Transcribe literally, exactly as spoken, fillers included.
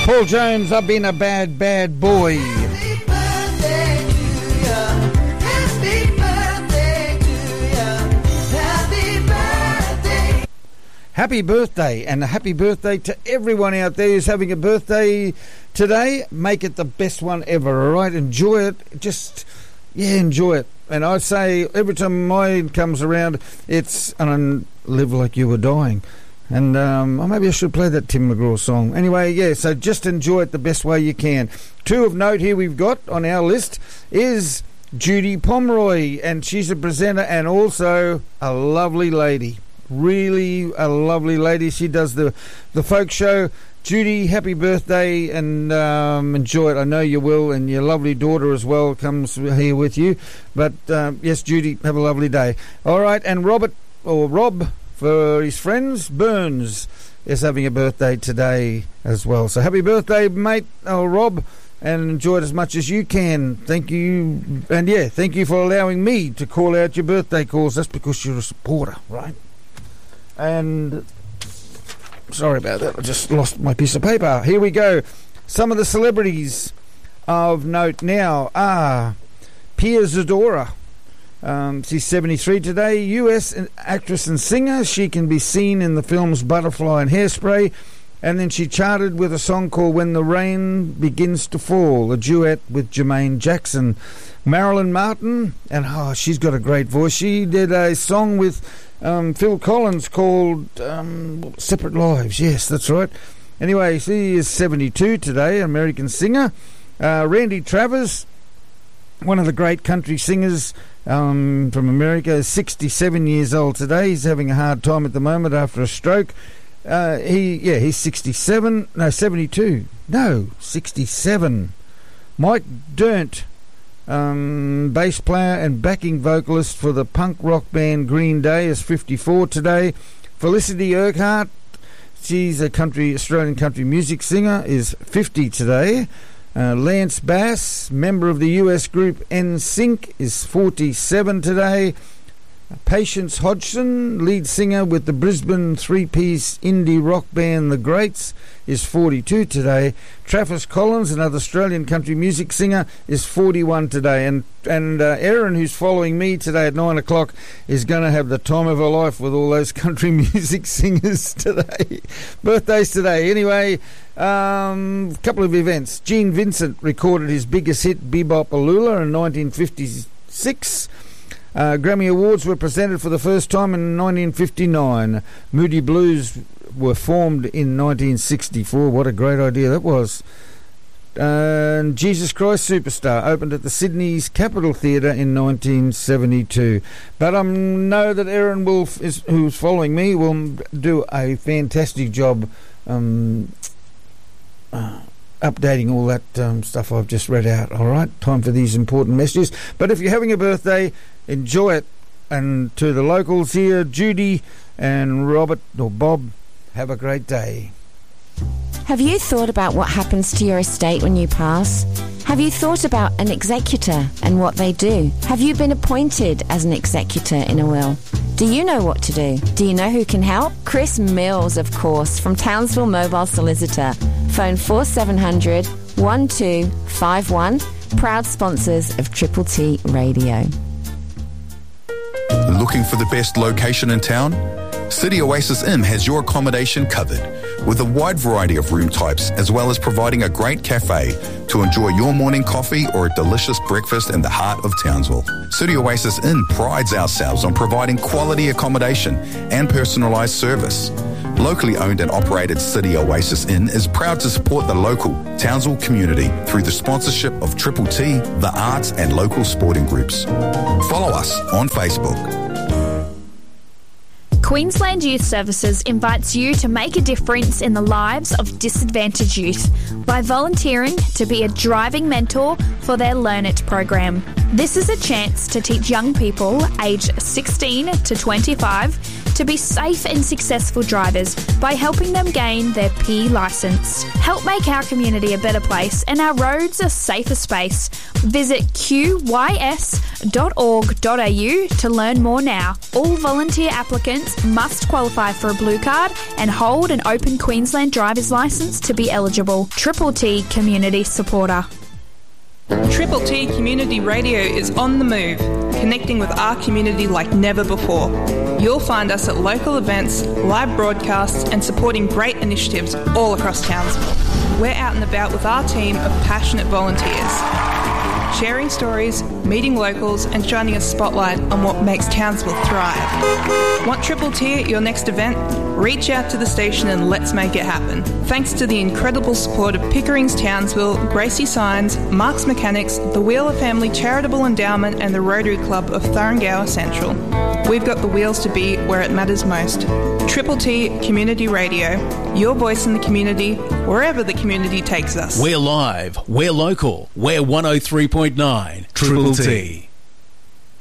Paul Jones, I've been a bad, bad boy. Happy birthday to ya. Happy birthday to ya. Happy birthday. Happy birthday, and a happy birthday to everyone out there who's having a birthday today. Make it the best one ever, all right? Enjoy it. Just, yeah, enjoy it. And I say every time mine comes around, it's and live like you were dying. And um, oh, maybe I should play that Tim McGraw song. Anyway, yeah, so just enjoy it the best way you can. Two of note here we've got on our list is Judy Pomeroy, and she's a presenter and also a lovely lady. Really a lovely lady. She does the, the folk show. Judy, happy birthday, and um, enjoy it. I know you will, and your lovely daughter as well comes here with you. But um, yes, Judy, have a lovely day. All right, and Robert, or Rob, for his friends, Burns, is having a birthday today as well. So happy birthday, mate, oh, Rob, and enjoy it as much as you can. Thank you, and yeah, thank you for allowing me to call out your birthday calls. That's because you're a supporter, right? And sorry about that, I just lost my piece of paper. Here we go. Some of the celebrities of note now are Pia Zadora. Um, she's seventy-three today. U S actress and singer. She can be seen in the films Butterfly and Hairspray. And then she charted with a song called When the Rain Begins to Fall, a duet with Jermaine Jackson. Marilyn Martin, and oh, she's got a great voice. She did a song with um, Phil Collins called um, Separate Lives. Yes, that's right. Anyway, she is seventy-two today, American singer. Uh, Randy Travers, one of the great country singers um, from America, is sixty-seven years old today. He's having a hard time at the moment after a stroke. Uh, he, yeah, he's sixty-seven. No, seventy-two. No, sixty-seven. Mike Dirnt, um, bass player and backing vocalist for the punk rock band Green Day, is fifty-four today. Felicity Urquhart, she's a country Australian country music singer, is fifty today. Uh, Lance Bass, member of the U S group N Sync, is forty-seven today. Patience Hodgson, lead singer with the Brisbane three-piece indie rock band The Greats, is forty-two today. Travis Collins, another Australian country music singer, is forty-one today. And and uh, Erin, who's following me today at nine o'clock, is going to have the time of her life with all those country music singers today. Birthdays today. Anyway, a um, couple of events. Gene Vincent recorded his biggest hit, Bebop Alula, in nineteen fifty-six. Uh, Grammy Awards were presented for the first time in nineteen fifty-nine. Moody Blues were formed in nineteen sixty-four. What a great idea that was. And Jesus Christ Superstar opened at the Sydney's Capitol Theatre in nineteen seventy-two. But I um, know that Erin, will, is, who's following me, will do a fantastic job um, uh, updating all that um, stuff I've just read out. All right, time for these important messages. But if you're having a birthday, enjoy it. And to the locals here, Judy and Robert or Bob, have a great day. Have you thought about what happens to your estate when you pass? Have you thought about an executor and what they do? Have you been appointed as an executor in a will? Do you know what to do? Do you know who can help? Chris Mills, of course, from Townsville Mobile Solicitor. Phone four seven hundred, one two five one. Proud sponsors of Triple T Radio. Looking for the best location in town? City Oasis Inn has your accommodation covered with a wide variety of room types, as well as providing a great cafe to enjoy your morning coffee or a delicious breakfast in the heart of Townsville. City Oasis Inn prides ourselves on providing quality accommodation and personalised service. Locally owned and operated City Oasis Inn is proud to support the local Townsville community through the sponsorship of Triple T, the arts and local sporting groups. Follow us on Facebook. Queensland Youth Services invites you to make a difference in the lives of disadvantaged youth by volunteering to be a driving mentor for their Learn It program. This is a chance to teach young people aged sixteen to twenty-five to be safe and successful drivers by helping them gain their P licence. Help make our community a better place and our roads a safer space. Visit q y s dot org dot a u to learn more now. All volunteer applicants must qualify for a blue card and hold an open Queensland driver's licence to be eligible. Triple T Community Supporter. Triple T Community Radio is on the move, connecting with our community like never before. You'll find us at local events, live broadcasts and supporting great initiatives all across Townsville. We're out and about with our team of passionate volunteers, sharing stories, meeting locals and shining a spotlight on what makes Townsville thrive. Want Triple T at your next event? Reach out to the station and let's make it happen. Thanks to the incredible support of Pickering's Townsville, Gracie Signs, Mark's Mechanics, the Wheeler Family Charitable Endowment and the Rotary Club of Thuringowa Central. We've got the wheels to be where it matters most. Triple T Community Radio, your voice in the community, wherever the community takes us. We're live, we're local, we're one oh three point nine Triple T.